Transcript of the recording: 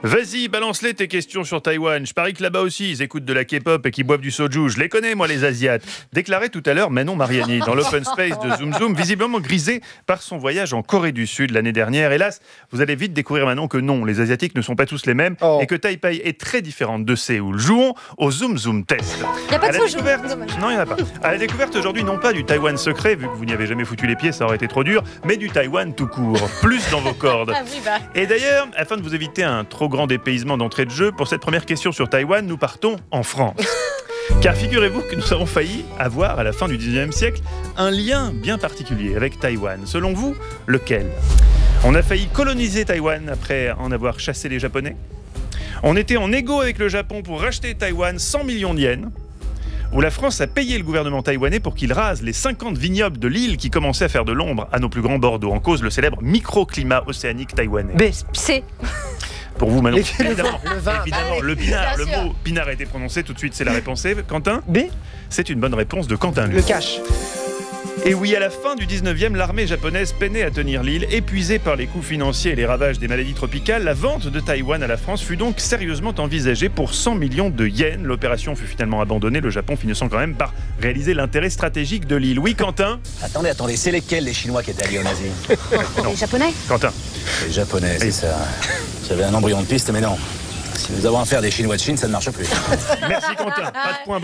Vas-y, balance-les tes questions sur Taïwan. Je parie que là-bas aussi, ils écoutent de la K-pop et qu'ils boivent du soju. Je les connais, moi, les Asiates. Déclaré tout à l'heure Manon Mariani dans l'open space de Zoom Zoom, visiblement grisé par son voyage en Corée du Sud l'année dernière. Hélas, vous allez vite découvrir maintenant que non, les Asiatiques ne sont pas tous les mêmes et que Taipei est très différente de Séoul. Jouons au Zoom Zoom test. Il n'y a pas de soju. Non, il n'y en a pas. À la découverte aujourd'hui, non pas du Taïwan secret, vu que vous n'y avez jamais foutu les pieds, ça aurait été trop dur, mais du Taïwan tout court, plus dans vos cordes. Ah oui, bah. Et d'ailleurs, afin de vous éviter un trop grand dépaysement d'entrée de jeu, pour cette première question sur Taïwan, nous partons en France. Car figurez-vous que nous avons failli avoir, à la fin du 19e siècle, un lien bien particulier avec Taïwan. Selon vous, lequel ? On a failli coloniser Taïwan après en avoir chassé les Japonais ? On était en égo avec le Japon pour racheter Taïwan 100 millions de yens ? Où la France a payé le gouvernement taïwanais pour qu'il rase les 50 vignobles de l'île qui commençaient à faire de l'ombre à nos plus grands bordeaux, en cause le célèbre microclimat océanique taïwanais. B, C. Pour vous, Manon, Évidemment, le pinard, le mot pinard a été prononcé, tout de suite c'est la réponse. Quentin ? B. C'est une bonne réponse de Quentin Luc. Le cash. Et oui, à la fin du 19e, l'armée japonaise peinait à tenir l'île. Épuisée par les coûts financiers et les ravages des maladies tropicales, la vente de Taïwan à la France fut donc sérieusement envisagée pour 100 millions de yens. L'opération fut finalement abandonnée, le Japon finissant quand même par réaliser l'intérêt stratégique de l'île. Oui, Quentin ? Attendez, c'est lesquels les Chinois qui étaient alliés aux nazis? Les Japonais. Quentin. Les Japonais, c'est ça. J'avais un embryon de piste, mais non. Si nous avons affaire des Chinois de Chine, ça ne marche plus. Merci Quentin. Pas de point.